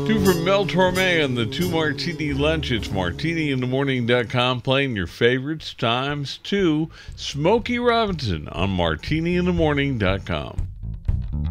Two from Mel Torme on the Two Martini Lunch. It's martiniinthemorning.com playing your favorites times two. Smokey Robinson on martiniinthemorning.com.